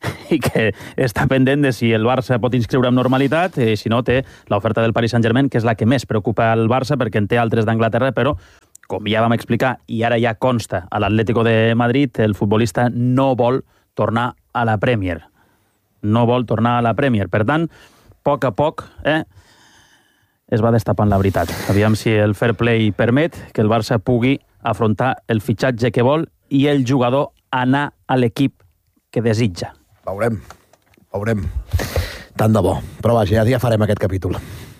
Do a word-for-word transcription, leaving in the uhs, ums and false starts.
i que està pendent de si el Barça pot inscriure amb normalitat, i si no té l'oferta del Paris Saint-Germain, que és la que més preocupa el Barça, perquè en té altres d'Anglaterra, però, com ja vam explicar, i ara ja consta a l'Atlético de Madrid, el futbolista no vol tornar a la Premier. No vol tornar a la Premier. Per tant, a poc a poc, eh, es va destapant la veritat. Aviam si el fair play permet que el Barça pugui afrontar el fitxatge que vol i el jugador anar a l'equip que desitja. Veurem, veurem. Tant de bo. Però vaja, ja farem aquest capítol.